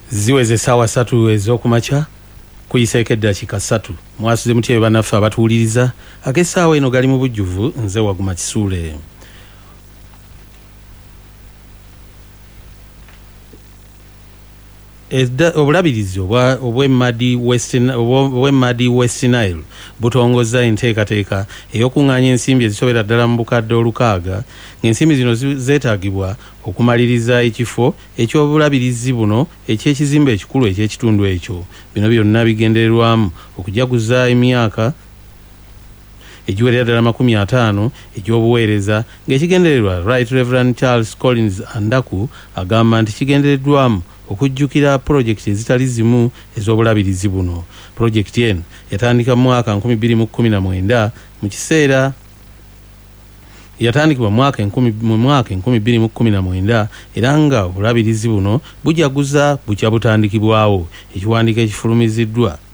ziweze essaawa 3 ez'okumakya kuyiseeko eddakiika 3 mwasuze mutya bannaffe abatuwuliriza ak'essaawa eno gali mu bujjuvu nze Waguma Kisuule. Obulabirizi obw'Emmadi West Nile butongozza enteekateeka ey'okuŋŋaanya ensimbi ezisobera ddala mu bukadde 600 ng'ensimbi zino zeetaagibwa okumaliriza ekifo eky'obulabirizi buno eky'ekizimbe ekikulu eky'ekitundu ekyo. Bino byonna bigendererwamu okujaguza emyaka egiwerera ddala 50 egy'obuweereza ng'ekigendererwa Right Reverend Charles Collins Andaku agamba nti kigendereddwamu okujjukira pulojekiti ezitali zimu ez'obulabirizi buno. Pulojekiti eno yatandika mu mwaka 2019 mu kiseera yatandikibwa mu mwaka 2019 era nga obulabirizi buno bujaguza bukya butandikibwawo. Ekiwandiiko ekifulumiziddwa